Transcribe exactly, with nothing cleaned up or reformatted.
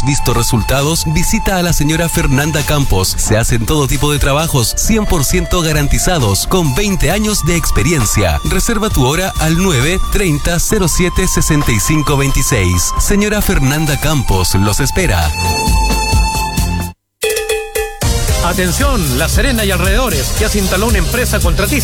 visto resultados, visita a la señora Fernanda Campos. Se hacen todo tipo de trabajos cien por ciento garantizados con veinte años de experiencia. Reserva tu hora al nueve treinta cero siete sesenta y cinco veintiséis. Señora Fernanda Campos los espera. Atención, La Serena y alrededores, ya se instaló una empresa contratista